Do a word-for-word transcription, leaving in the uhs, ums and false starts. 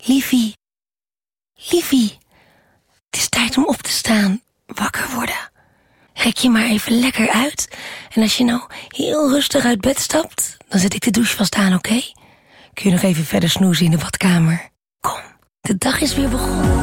Liefie, liefie, het is tijd om op te staan, wakker worden. Rek je maar even lekker uit. En als je nou heel rustig uit bed stapt, dan zet ik de douche vast aan, oké? Okay? Kun je nog even verder snoezen in de badkamer? Kom, de dag is weer begonnen.